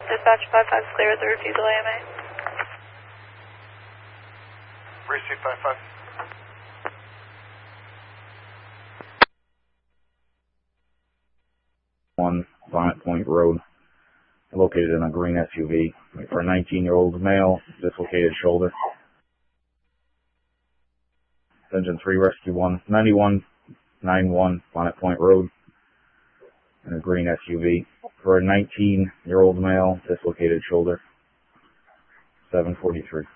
Dispatch 55 is clear with the refusal AMA. Receive 55. Bonnet Point Road, located in a green SUV for a 19-year-old male, dislocated shoulder. Engine 3 Rescue 191 Bonnet Point Road, in a green SUV for a 19-year-old male, dislocated shoulder. 743.